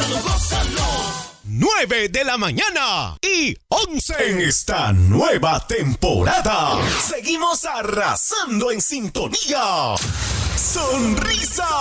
9 de la mañana y 11 en esta nueva temporada. Seguimos arrasando en sintonía. Sonrisas